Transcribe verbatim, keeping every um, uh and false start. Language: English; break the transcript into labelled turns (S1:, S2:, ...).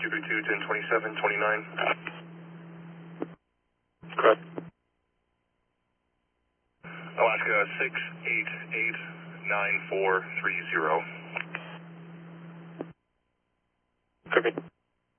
S1: two three two, ten twenty-seven, twenty-nine.
S2: Correct.
S1: Alaska six eight eight nine four three zero.